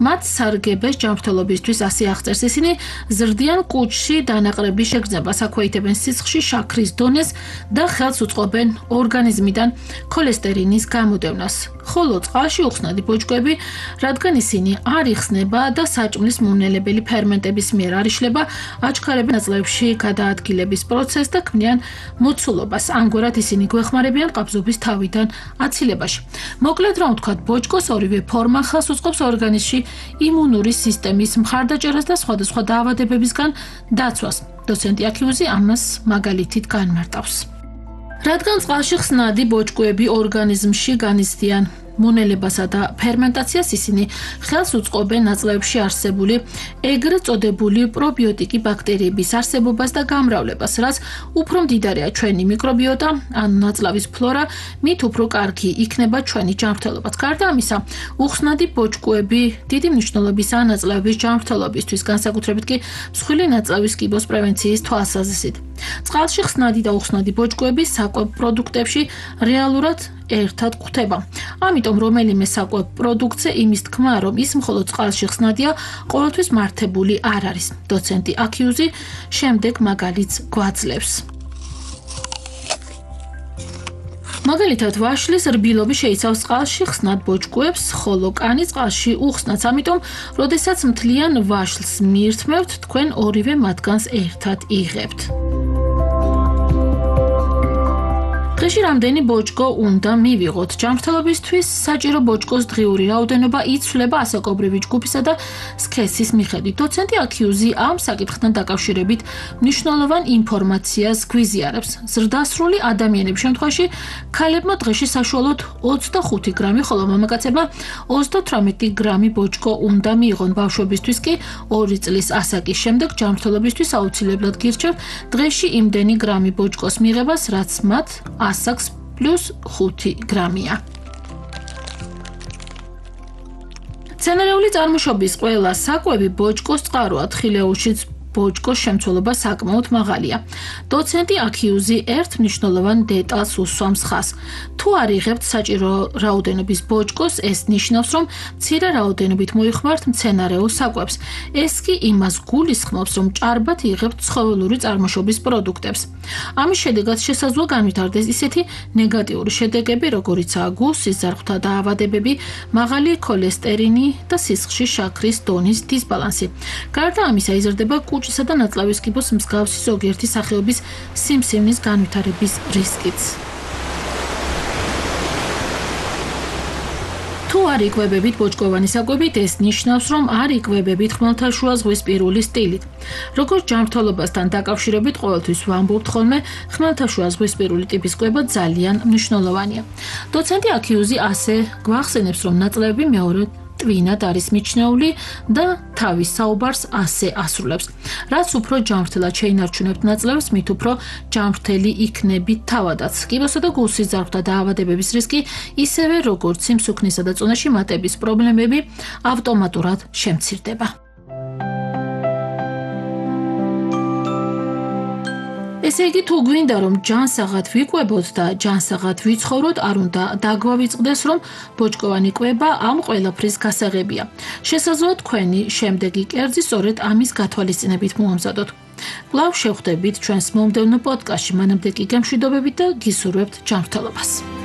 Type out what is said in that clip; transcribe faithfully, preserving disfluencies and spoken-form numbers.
მათ სარგებეს ჯანმრთელობისთვის ასე აღწერს. ისინი ზრდიან კუჭში დანაყრების შეგრძნებას, აქვეითებენ სისხლში შაქრის დონეს და ხელს უწყობენ ორგანიზმიდან ქოლესტერინის გამოდევნას. ხოლო წყალში უხსნადი ბოჭკოები, რადგან ისინი არ იხსნება და საჭმლის მომნელებელი ფერმენტების მიერ არ იშლება, აჩქარებენ ნაწლავებში გადაადგილების პროცესს და ქმნიან მოცულობას. ამგვარად ისინი გვეხმარებიან ყაბზობის თავიდან აცილებაში. მოკლედ რომ ვთქვათ, ბოჭკოს ორივე ფორმა ხელს უწყობს ორგანიზმში იმუნური სისტემის მხარდაჭერას და სხვადასხვა დაავადებებისგან დაცვას. დოცენტი აქიუზი ამას მაგალითით განმარტავს. რადგან წყალში ხსნადი ბოჭკოები ორგანიზმში განიცდიან მონელებასა და ფერმენტაციას, ისინი ხელს უწყობენ ნაწლავებში არსებული ეგრეთ წოდებული პრობიოტიკი ბაქტერიების არსებობას და გამრავლებას, რაც უფრო მდიდარია ჩვენი მიკრობიოტა, ანუ ნაწლავის ფლორა, მით უფრო კარგი იქნება ჩვენი ჯანმრთელობაც. გარდა ამისა, უხსნადი ბოჭკოები დიდი მნიშვნელობისაა ნაწლავების ჯანმრთელობისთვის, განსაკუთრებით კი მსხვილი ნაწლავის კიბოს პრევენციის თვალსაზრისით. წყალში ხსნადი და უხსნადი ბოჭკოები საკვებ პროდუქტებში რეალურად ერთად გვხვდება. ამიტომ რომელიმე საკვებ პროდუქტზე იმის თქმა, რომ ის მხოლოდ წყალში ხსნადია, ყოველთვის მართებული არ არის. დოცენტი აქიუზი შემდეგ მაგალითს გვაძლევს. მაგალითად, ვაშლის რბილობი შეიცავს წყალში ხსნად ბოჭკოებს, ხოლო კანი წყალში უხსნადს. ამიტომ, როდესაც მთლიან ვაშლს მიირთმევთ, თქვენ ორივე მათგანს ერთად იღებთ. დღეში რამდენი ბოჭკო უნდა მივიღოთ? ჯანმრთელობისთვის საჭირო ბოჭკოს დღიური რაოდენობა იცვლება ასაკობრივი ჯგუფისა და სქესის მიხედვით. დოცენტი აქიუზი ამ საკითხთან დაკავშირებით მნიშვნელოვან ინფორმაციას გვიზიარებს. ზრდასრული ადამიანების შემთხვევაში ქალებმა დღეში საშუალოდ ოცდახუთი გრამი, ხოლო მამაკაცებმა ოცდათვრამეტი გრამი ბოჭკო უნდა მიიღონ. ბავშვებისთვის კი ორი წლის ასაკის შემდეგ ჯანმრთელობისთვის აუცილებლად გირჩევთ დღეში იმდენი გრამი ბოჭკოს მიღებას, რაც მათ ასაკს პლუს ხუთი გრამია. მცენარეული წარმოშობის ყველა საკვები ბოჭკოს წყაროა. თხილეულშიც ბოჭკოს შემცველობა საკმაოდ მაღალია. დოცენტი აქიუზი ერთ მნიშვნელოვან დეტალს უსვამს ხაზს. თუ არ იღებთ საჭირო რაოდენობის ბოჭკოს, ეს ნიშნავს, რომ მცირე რაოდენობით მოიხმართ მცენარეულ საკვებს. ეს კი იმას გულისხმობს, რომ ჭარბად იღებთ ცხოველური წარმოშობის პროდუქტებს. ამის შედეგად შესაძლოა განვითარდეს ისეთი ნეგატიური შედეგები, როგორიცაა გულსის ზარღვთა დაავადებები, მაღალი ქოლესტერინი და სისხლში შაქრის დონის დისბალანსი. გარდა ამისა, იზრდება კუჭისა და ნაწლავის კიბოს მსგავსი ზოგიერთი სახეობის სიმსივნის განვითარების რისკიც. თუ არ იკვებებით ბოჭკოვანი საკვებით, ეს ნიშნავს, რომ არ იკვებებით ხმელთაშუა ზღვისპირული სტილით. როგორც ჯანმრთელობასთან დაკავშირებით ყოველთვის ვამბობთ ხოლმე, ხმელთაშუა ზღვისპირული ტიპის კვება ძალიან მნიშვნელოვანია. დოცენტი აქიუზი ასე გვახსენებს, რომ ნაწლავები მეორე ტვინად არის მიჩნეული და თავის საუბარს ასე ასრულებს. რაც უფრო ჯანმრთელად შეინარჩუნებთ ნაწლავს, მით უფრო ჯანმრთელი იქნებით თავადაც. კიბოსა და გულსის ზარღვთა დაავადებების რისკი, ისევე როგორც სიმსუქნისა და წონაში მატების პრობლემები ავტომატურად შემცირდება. ესე იგი, თუ გვინდა, რომ ჯანსაღად ვიკვებოთ და ჯანსაღად ვიცხოვროთ, არ უნდა დაგვავიწყდეს, რომ ბოჭკოვანი კვება ამ ყველაფრის გასაღებია. შესაძლოა თქვენი შემდეგი კერძი სწორედ ამის გათვალისწინებით მოამზადოთ. კვლავ შევხვდებით ჩვენს მომდევნო პოდკასტში, მანამდე კი გემშვიდობებით და გისურვებთ ჯანმრთელობას.